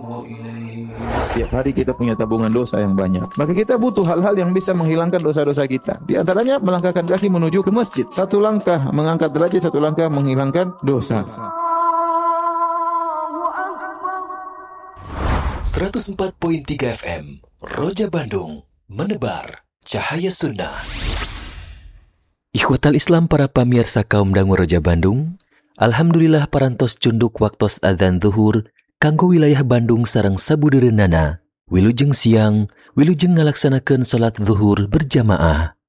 Tiap hari kita punya tabungan dosa yang banyak. Maka kita butuh hal-hal yang bisa menghilangkan dosa-dosa kita. Di antaranya melangkahkan kaki menuju ke masjid. Satu langkah mengangkat derajat, satu langkah menghilangkan dosa. 104.3 FM Roja Bandung, menebar cahaya sunnah. Ikhwatal Islam para pamirsa kaum dangu Roja Bandung, alhamdulillah parantos cunduk waktos adzan zuhur kanggo wilayah Bandung sareng sabudereunana. Wilujeng siang, wilujeng ngalaksanakeun salat zuhur berjamaah.